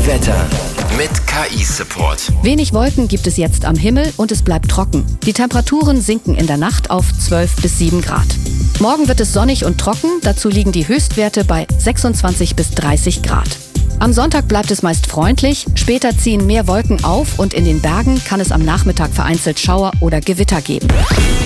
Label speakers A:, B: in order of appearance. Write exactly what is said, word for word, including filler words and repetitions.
A: Wetter mit K I-Support.
B: Wenig Wolken gibt es jetzt am Himmel und es bleibt trocken. Die Temperaturen sinken in der Nacht auf zwölf bis sieben Grad. Morgen wird es sonnig und trocken, dazu liegen die Höchstwerte bei sechsundzwanzig bis dreißig Grad. Am Sonntag bleibt es meist freundlich, später ziehen mehr Wolken auf und in den Bergen kann es am Nachmittag vereinzelt Schauer oder Gewitter geben.